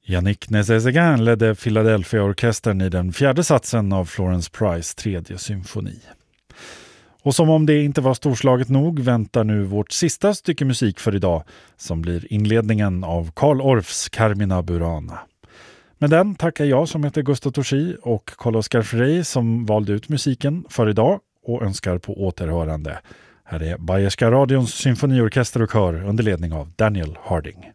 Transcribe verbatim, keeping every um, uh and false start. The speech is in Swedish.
Yannick Nézet-Séguin ledde Philadelphia-orkestern i den fjärde satsen av Florence Price tredje symfoni. Och som om det inte var storslaget nog väntar nu vårt sista stycke musik för idag, som blir inledningen av Carl Orffs Carmina Burana. Med den tackar jag som heter Gustav Torsi och Carl-Oskar Frey som valde ut musiken för idag och önskar på återhörande. Här är Bayerska radions symfoniorkester och kör under ledning av Daniel Harding.